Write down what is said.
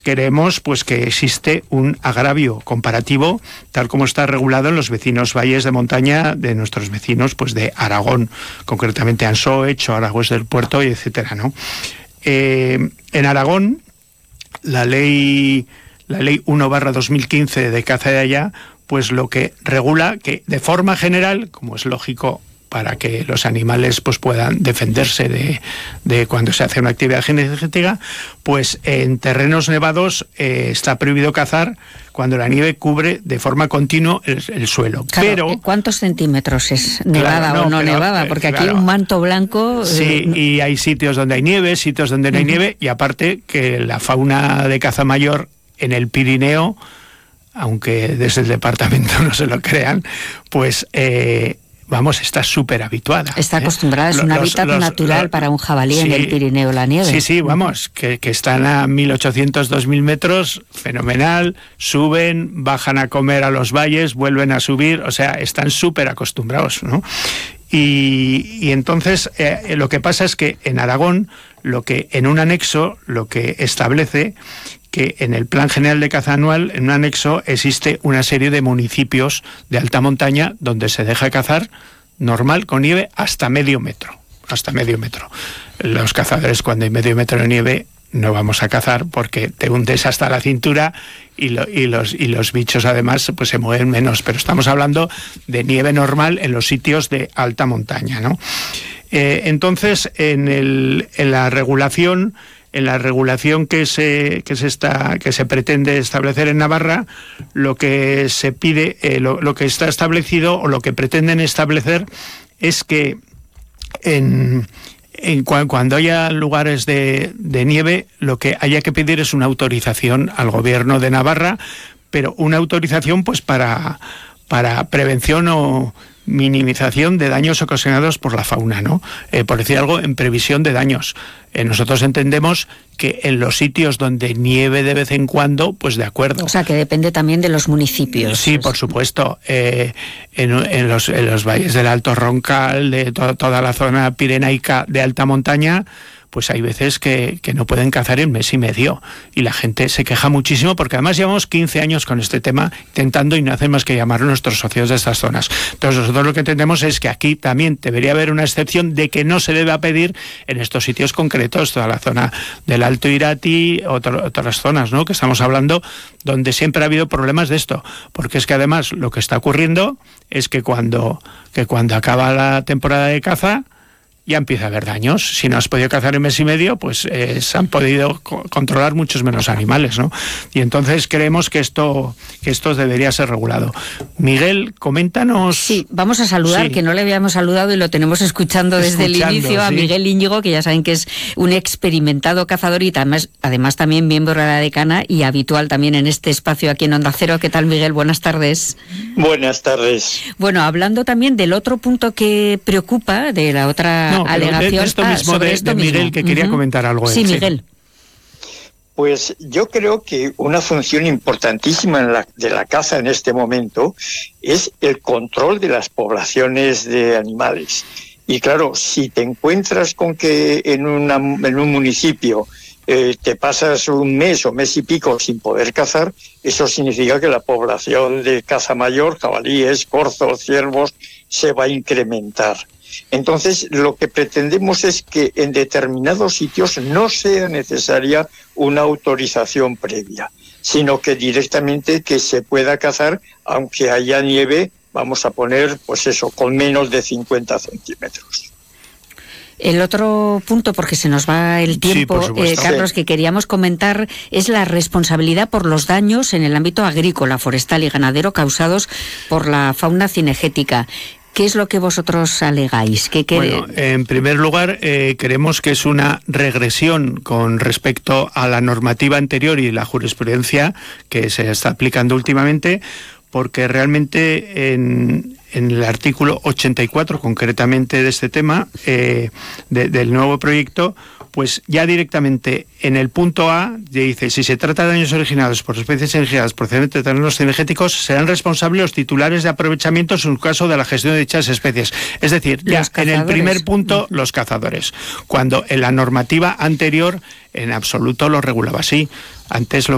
Creemos pues que existe un agravio comparativo, tal como está regulado en los vecinos valles de montaña de nuestros vecinos pues de Aragón, concretamente Ansoe, Choaragües del Puerto y etcétera, ¿no? En Aragón, la ley 1/2015 de caza de allá, pues lo que regula que de forma general, como es lógico para que los animales pues puedan defenderse de cuando se hace una actividad cinegética, pues en terrenos nevados está prohibido cazar cuando la nieve cubre de forma continua el suelo. Claro, pero ¿cuántos centímetros es nevada o no nevada? Porque aquí un manto blanco... Sí, y hay sitios donde hay nieve, sitios donde no hay nieve, y aparte que la fauna de caza mayor en el Pirineo, aunque desde el departamento no se lo crean, pues... está súper habituada. Está acostumbrada, es un hábitat natural para un jabalí en el Pirineo, la nieve. Sí, que están a 1.800, 2.000 metros, fenomenal, suben, bajan a comer a los valles, vuelven a subir, o sea, están súper acostumbrados, ¿no? Y entonces lo que pasa es que en Aragón, en un anexo, lo que establece que en el Plan General de Caza Anual, en un anexo, existe una serie de municipios de alta montaña donde se deja cazar normal con nieve hasta medio metro. Los cazadores, cuando hay medio metro de nieve, no vamos a cazar porque te hundes hasta la cintura y los bichos además pues se mueven menos, pero estamos hablando de nieve normal en los sitios de alta montaña, ¿no? Entonces, en la regulación que se pretende establecer en Navarra, lo que se pide, lo que está establecido o lo que pretenden establecer es que cuando haya lugares de nieve, lo que haya que pedir es una autorización al gobierno de Navarra, pero una autorización pues para prevención o minimización de daños ocasionados por la fauna, ¿no? Por decir algo, en previsión de daños. Nosotros entendemos que en los sitios donde nieve de vez en cuando, pues de acuerdo. O sea, que depende también de los municipios. Sí, por supuesto. En los valles del Alto Roncal, de toda la zona pirenaica de alta montaña, pues hay veces que no pueden cazar en mes y medio. Y la gente se queja muchísimo porque además llevamos 15 años con este tema intentando y no hacen más que llamar a nuestros socios de estas zonas. Entonces nosotros lo que entendemos es que aquí también debería haber una excepción de que no se deba pedir en estos sitios concretos, toda la zona del Alto Irati, otras zonas, ¿no?, que estamos hablando, donde siempre ha habido problemas de esto. Porque es que además lo que está ocurriendo es que cuando acaba la temporada de caza, ya empieza a haber daños. Si no has podido cazar en mes y medio, pues se han podido controlar muchos menos animales, ¿no? Y entonces creemos que esto debería ser regulado. Miguel, coméntanos... Sí, vamos a saludar, que no le habíamos saludado y lo tenemos escuchando desde el inicio, a Miguel Íñigo, que ya saben que es un experimentado cazador y además también miembro de la decana y habitual también en este espacio aquí en Onda Cero. ¿Qué tal, Miguel? Buenas tardes. Buenas tardes. Bueno, hablando también del otro punto que preocupa, de la otra... alegación de esto mismo de Miguel, que quería comentar algo. Sí, Miguel. Pues yo creo que una función importantísima de la caza en este momento es el control de las poblaciones de animales. Y claro, si te encuentras con que en un municipio te pasas un mes o mes y pico sin poder cazar, eso significa que la población de caza mayor, jabalíes, corzos, ciervos, se va a incrementar. Entonces, lo que pretendemos es que en determinados sitios no sea necesaria una autorización previa, sino que directamente que se pueda cazar, aunque haya nieve, vamos a poner, pues eso, con menos de 50 centímetros. El otro punto, porque se nos va el tiempo, Carlos, que queríamos comentar, es la responsabilidad por los daños en el ámbito agrícola, forestal y ganadero causados por la fauna cinegética. ¿Qué es lo que vosotros alegáis? Bueno, en primer lugar, creemos que es una regresión con respecto a la normativa anterior y la jurisprudencia que se está aplicando últimamente, porque realmente en el artículo 84, concretamente de este tema, del nuevo proyecto, pues ya directamente en el punto A dice: si se trata de daños originados por especies elegidas procedentes de terrenos cinegéticos, serán responsables los titulares de aprovechamiento en su caso de la gestión de dichas especies. Es decir, ya en el primer punto, los cazadores, cuando en la normativa anterior en absoluto lo regulaba así. Antes lo